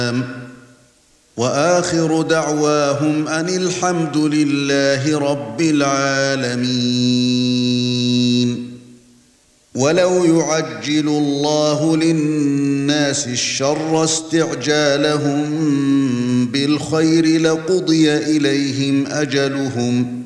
وآخر دعواهم أن الحمد لله رب العالمين. ولو يعجل الله للناس الشر استعجالهم بالخير لقضي إليهم أجلهم